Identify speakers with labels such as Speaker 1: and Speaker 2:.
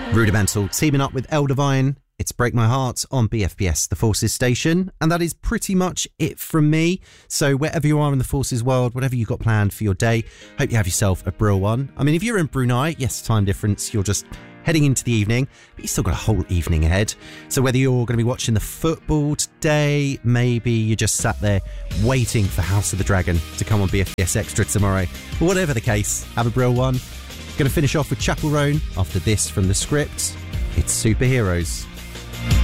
Speaker 1: Rudimental teaming up with Eldivine. It's Break My Heart on BFBS, the Forces station. And that is pretty much it from me. So wherever you are in the Forces world, whatever you've got planned for your day, hope you have yourself a brill one. I mean, if you're in Brunei, yes, time difference, you're just heading into the evening, but you've still got a whole evening ahead. So whether you're going to be watching the football today, maybe you just sat there waiting for House of the Dragon to come on BFBS Extra tomorrow. But whatever the case, have a brill one. Going to finish off with Chapel Roan after this from the script. It's Superheroes.